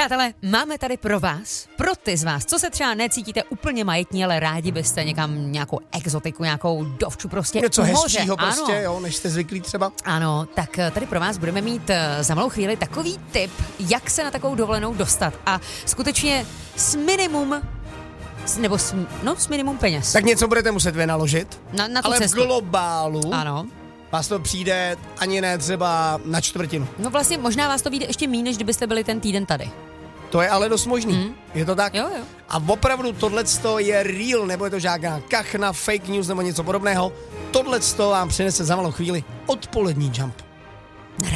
Přátelé, máme tady pro vás, pro ty z vás, co se třeba necítíte úplně majetní, ale rádi byste někam nějakou exotiku, nějakou dovču prostě něco moře. hezčího prostě, jo, než jste zvyklí třeba. Ano, tak tady pro vás budeme mít za malou chvíli takový tip, jak se na takovou dovolenou dostat. A skutečně s minimum, nebo s minimum peněz. Tak něco budete muset vynaložit, Na tu ale cestu. v globálu Ano. vás to přijde ani ne třeba na čtvrtinu. No vlastně možná vás to vyjde ještě méně, než kdybyste byli ten týden tady. To je ale dost možný. Je to tak? Jo. A opravdu tohleto je real, nebo je to žádná kachna, fake news nebo něco podobného. Tohleto vám přinese za malou chvíli odpolední Jump.